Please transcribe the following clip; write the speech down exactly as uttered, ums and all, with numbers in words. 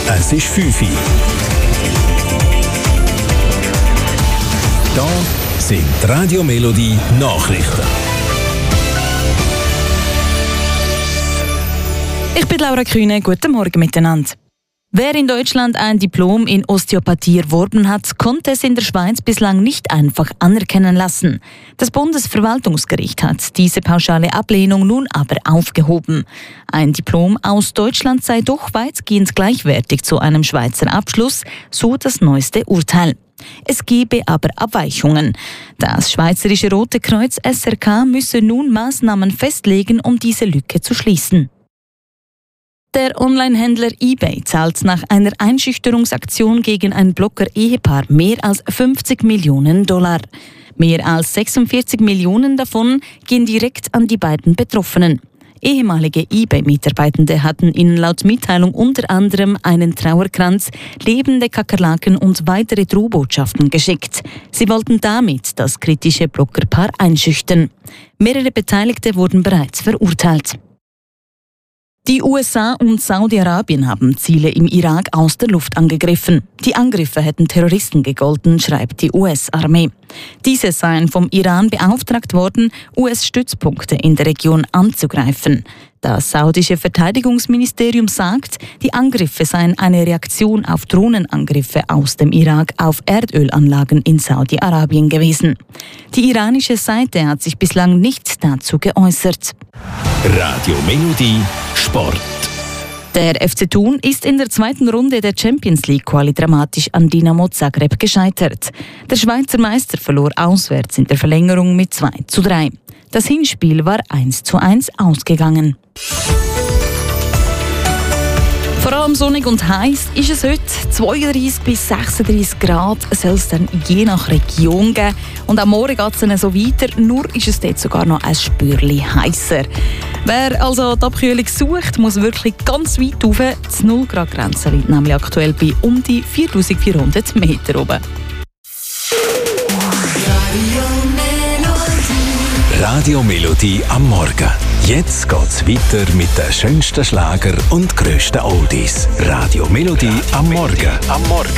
Es ist fünf Uhr. Da sind die Radio Melodie Nachrichten. Ich bin Laura Kühne, guten Morgen miteinander. Wer in Deutschland ein Diplom in Osteopathie erworben hat, konnte es in der Schweiz bislang nicht einfach anerkennen lassen. Das Bundesverwaltungsgericht hat diese pauschale Ablehnung nun aber aufgehoben. Ein Diplom aus Deutschland sei doch weitgehend gleichwertig zu einem Schweizer Abschluss, so das neueste Urteil. Es gebe aber Abweichungen. Das Schweizerische Rote Kreuz S R K müsse nun Maßnahmen festlegen, um diese Lücke zu schließen. Der Online-Händler eBay zahlt nach einer Einschüchterungsaktion gegen ein Blogger-Ehepaar mehr als fünfzig Millionen Dollar. Mehr als sechsundvierzig Millionen davon gehen direkt an die beiden Betroffenen. Ehemalige eBay-Mitarbeitende hatten ihnen laut Mitteilung unter anderem einen Trauerkranz, lebende Kakerlaken und weitere Drohbotschaften geschickt. Sie wollten damit das kritische Bloggerpaar einschüchtern. Mehrere Beteiligte wurden bereits verurteilt. Die U S A und Saudi-Arabien haben Ziele im Irak aus der Luft angegriffen. Die Angriffe hätten Terroristen gegolten, schreibt die U S-Armee. Diese seien vom Iran beauftragt worden, U S-Stützpunkte in der Region anzugreifen. Das saudische Verteidigungsministerium sagt, die Angriffe seien eine Reaktion auf Drohnenangriffe aus dem Irak auf Erdölanlagen in Saudi-Arabien gewesen. Die iranische Seite hat sich bislang nicht dazu geäußert. Radio Melodie Sport. Der F C Thun ist in der zweiten Runde der Champions League Quali dramatisch an Dinamo Zagreb gescheitert. Der Schweizer Meister verlor auswärts in der Verlängerung mit zwei zu drei. Das Hinspiel war eins zu eins ausgegangen. Vor allem sonnig und heiß ist es heute. zweiunddreissig bis sechsunddreissig Grad soll es dann je nach Region geben. Und am Morgen geht es dann so weiter, nur ist es dort sogar noch ein Spürchen heißer. Wer also die Abkühlung sucht, muss wirklich ganz weit rauf. Die null Grad Grenze liegt nämlich aktuell bei um die viertausendvierhundert Meter oben. Radio Melodie am Morgen. Jetzt geht's weiter mit den schönsten Schlager und grössten Oldies. Radio Melodie am Morgen. Am Morgen.